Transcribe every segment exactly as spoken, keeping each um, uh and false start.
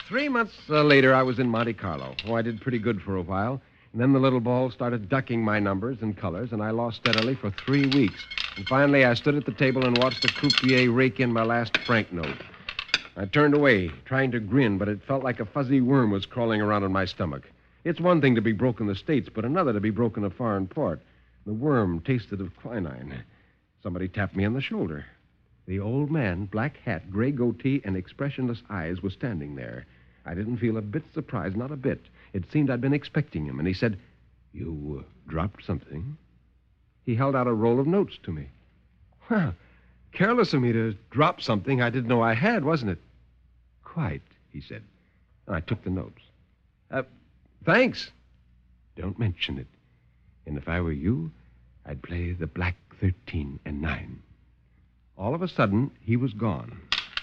Three months uh, later, I was in Monte Carlo. Oh, I did pretty good for a while. And then the little ball started ducking my numbers and colors, and I lost steadily for three weeks. And finally, I stood at the table and watched the croupier rake in my last franc note. I turned away, trying to grin, but it felt like a fuzzy worm was crawling around in my stomach. It's one thing to be broke in the States, but another to be broke in a foreign port. The worm tasted of quinine. Somebody tapped me on the shoulder. The old man, black hat, gray goatee, and expressionless eyes, was standing there. I didn't feel a bit surprised, not a bit. It seemed I'd been expecting him, and he said, "You uh, dropped something?" He held out a roll of notes to me. Well, careless of me to drop something I didn't know I had, wasn't it? Quite, he said. And I took the notes. Uh, thanks. Don't mention it. And if I were you, I'd play the black thirteen and nine. All of a sudden, he was gone.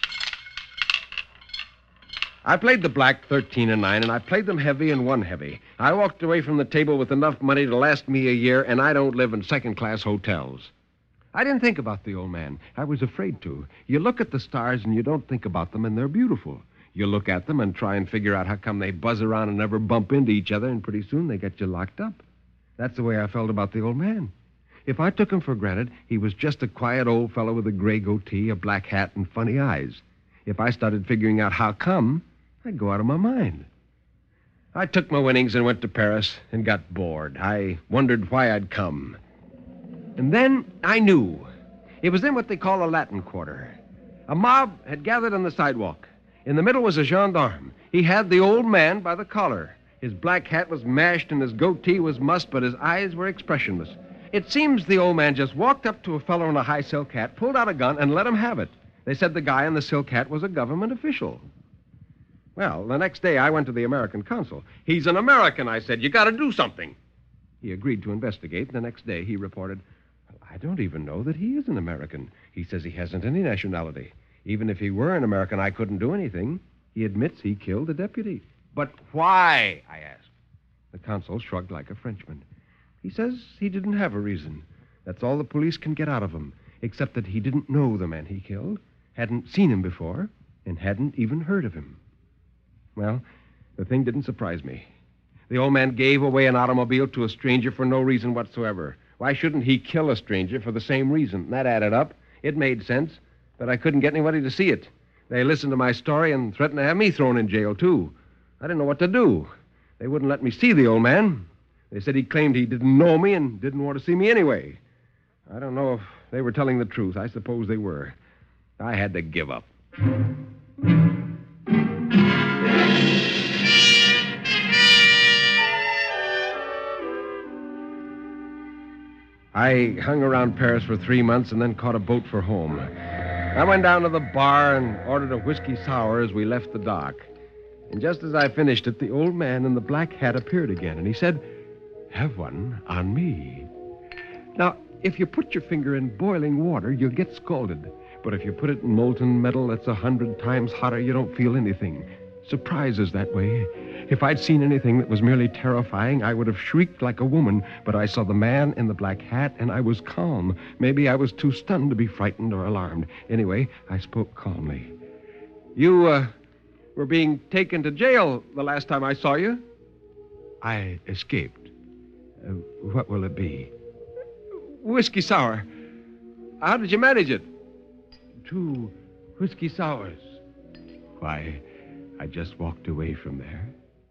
I played the black thirteen and nine, and I played them heavy and won heavy. I walked away from the table with enough money to last me a year, and I don't live in second-class hotels. I didn't think about the old man. I was afraid to. You look at the stars, and you don't think about them, and they're beautiful. You look at them and try and figure out how come they buzz around and never bump into each other, and pretty soon they get you locked up. That's the way I felt about the old man. If I took him for granted, he was just a quiet old fellow with a gray goatee, a black hat, and funny eyes. If I started figuring out how come, I'd go out of my mind. I took my winnings and went to Paris and got bored. I wondered why I'd come. And then I knew. It was in what they call a Latin Quarter. A mob had gathered on the sidewalk. In the middle was a gendarme. He had the old man by the collar. His black hat was mashed and his goatee was mussed, but his eyes were expressionless. It seems the old man just walked up to a fellow in a high silk hat, pulled out a gun, and let him have it. They said the guy in the silk hat was a government official. Well, the next day I went to the American consul. He's an American, I said. You got to do something. He agreed to investigate. The next day he reported, well, I don't even know that he is an American. He says he hasn't any nationality. Even if he were an American, I couldn't do anything. He admits he killed a deputy. But why? I asked. The consul shrugged like a Frenchman. He says he didn't have a reason. That's all the police can get out of him, except that he didn't know the man he killed, hadn't seen him before, and hadn't even heard of him. Well, the thing didn't surprise me. The old man gave away an automobile to a stranger for no reason whatsoever. Why shouldn't he kill a stranger for the same reason? That added up. It made sense, but I couldn't get anybody to see it. They listened to my story and threatened to have me thrown in jail, too. I didn't know what to do. They wouldn't let me see the old man. They said he claimed he didn't know me and didn't want to see me anyway. I don't know if they were telling the truth. I suppose they were. I had to give up. I hung around Paris for three months and then caught a boat for home. I went down to the bar and ordered a whiskey sour as we left the dock. And just as I finished it, the old man in the black hat appeared again, and he said, "Have one on me." Now, if you put your finger in boiling water, you'll get scalded. But if you put it in molten metal that's a hundred times hotter, you don't feel anything. Surprise is that way. If I'd seen anything that was merely terrifying, I would have shrieked like a woman. But I saw the man in the black hat, and I was calm. Maybe I was too stunned to be frightened or alarmed. Anyway, I spoke calmly. You, uh, were being taken to jail the last time I saw you? I escaped. Uh, what will it be? Whiskey sour. How did you manage it? Two whiskey sours. Why, I just walked away from there.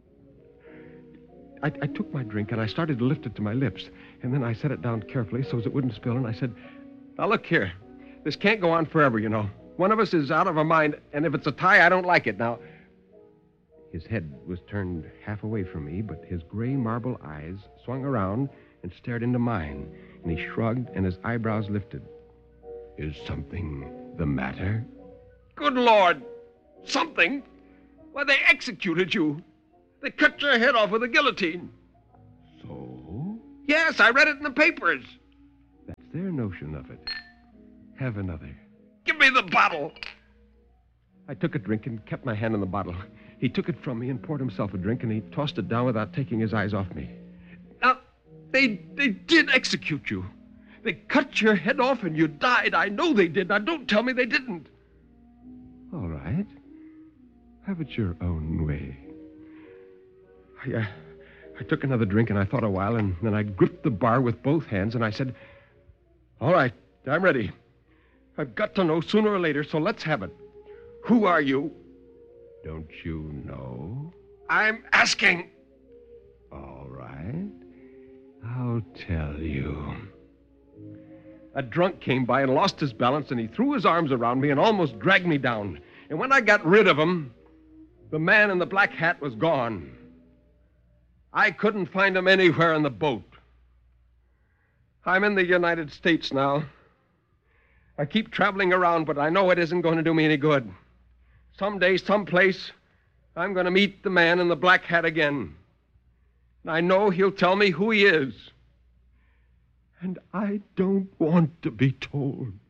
I, I took my drink, and I started to lift it to my lips. And then I set it down carefully so as it wouldn't spill, and I said, "Now, look here. This can't go on forever, you know. One of us is out of our mind, and if it's a tie, I don't like it. Now..." His head was turned half away from me, but his gray marble eyes swung around and stared into mine, and he shrugged, and his eyebrows lifted. "Is something the matter?" "Good Lord! Something? Why, they executed you. They cut your head off with a guillotine." "So?" "Yes, I read it in the papers." "That's their notion of it. Have another." "Give me the bottle." I took a drink and kept my hand on the bottle. He took it from me and poured himself a drink, and he tossed it down without taking his eyes off me. "Now, they, they did execute you. They cut your head off and you died. I know they did. Now, don't tell me they didn't." "All right. Have it your own way. I, uh, I took another drink and I thought a while, and then I gripped the bar with both hands and I said, all right, I'm ready. I've got to know sooner or later, so let's have it. Who are you? Don't you know? I'm asking. All right. I'll tell you. A drunk came by and lost his balance, and he threw his arms around me and almost dragged me down. And when I got rid of him, the man in the black hat was gone. I couldn't find him anywhere in the boat. I'm in the United States now. I keep traveling around, but I know it isn't going to do me any good. Someday, someplace, I'm going to meet the man in the black hat again. And I know he'll tell me who he is. And I don't want to be told.